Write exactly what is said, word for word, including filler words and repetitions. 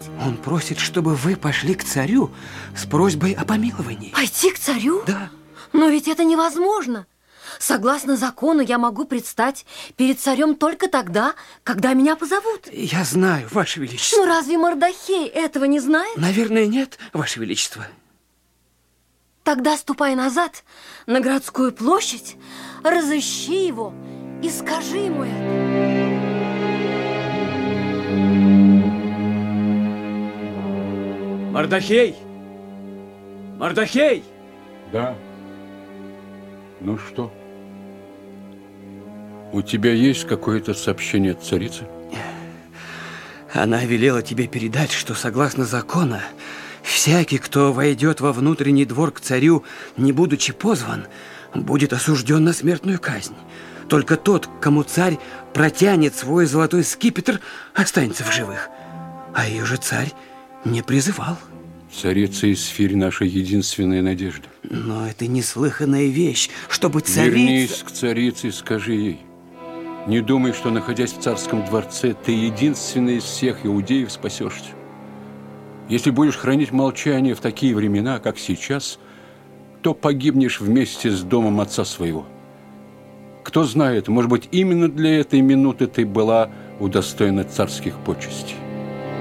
Он просит, чтобы вы пошли к царю с просьбой о помиловании. Пойти к царю? Да. Но ведь это невозможно. Согласно закону, я могу предстать перед царем только тогда, когда меня позовут. Я знаю, Ваше Величество. Ну разве Мордохей этого не знает? Наверное, нет, Ваше Величество. Тогда ступай назад на городскую площадь, разыщи его и скажи ему это. Мордохей! Мордохей! Да. Ну что? У тебя есть какое-то сообщение от царицы? Она велела тебе передать, что согласно закону, всякий, кто войдет во внутренний двор к царю, не будучи позван, будет осужден на смертную казнь. Только тот, кому царь протянет свой золотой скипетр, останется в живых. А ее же царь не призывал. Царица Исфирь – наша единственная надежда. Но это неслыханная вещь, чтобы царица... Вернись к царице и скажи ей. Не думай, что, находясь в царском дворце, ты единственный из всех иудеев спасешься. Если будешь хранить молчание в такие времена, как сейчас, то погибнешь вместе с домом отца своего. Кто знает, может быть, именно для этой минуты ты была удостоена царских почестей.